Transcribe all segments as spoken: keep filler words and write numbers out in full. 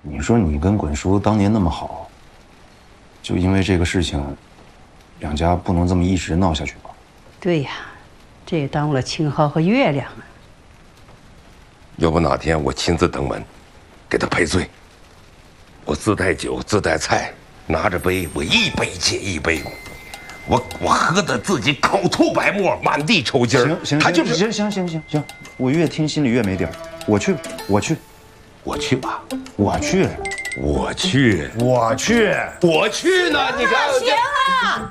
你说你跟滚叔当年那么好，就因为这个事情，两家不能这么一直闹下去吧？ 对呀，这也耽误了青蒿和月亮啊。 要不哪天我亲自登门，给他赔罪。我自带酒，自带菜，拿着杯，我一杯接一杯，我我喝的自己口吐白沫，满地抽筋儿。 行行， 他就是行行行行行，我越听心里越没底儿。我去，我去， 我去吧， 我去， 我去， 我去， 我去呢！你看， 行了，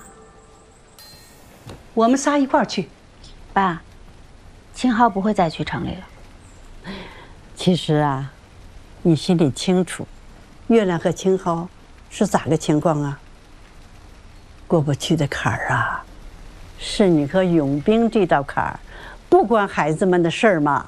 我们仨一块儿去。 爸，青蒿不会再去城里了。 其实啊，你心里清楚，月亮和青蒿是咋个情况啊？过不去的坎儿啊，是你和永兵这道坎儿，不关孩子们的事儿嘛。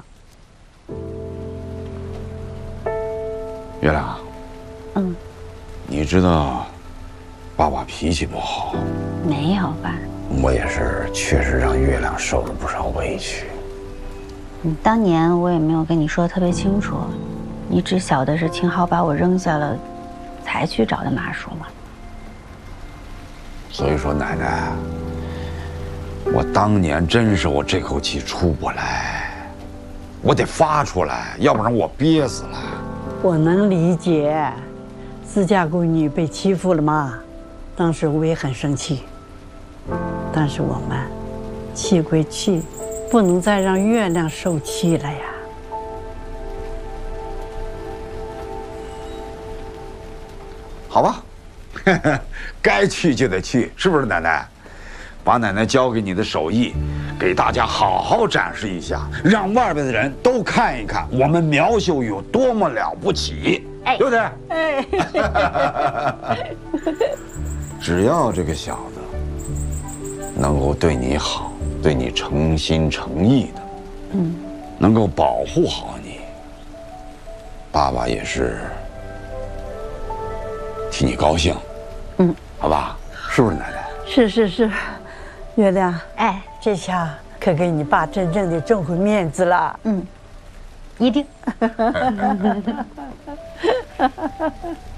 月亮， 嗯， 你知道，爸爸脾气不好， 没有爸。 我也是确实让月亮受了不少委屈。 嗯，当年我也没有跟你说的特别清楚，你只晓得是青蒿把我扔下了，才去找的马叔嘛。 所以说，奶奶，我当年真是我这口气出不来，我得发出来，要不然我憋死了。 我能理解，自家闺女被欺负了嘛，当时我也很生气。但是我们气归气，不能再让月亮受气了呀。 好吧，该去就得去，是不是奶奶？把奶奶教给你的手艺，给大家好好展示一下，让外边的人都看一看我们苗秀有多么了不起，哎、对不对？哎，只要这个小子能够对你好，对你诚心诚意的，嗯，能够保护好你，爸爸也是替你高兴，嗯，好吧？是不是奶奶？ 是是是，月亮， 哎， 这下可给你爸真正的挣回面子了。 嗯，一定。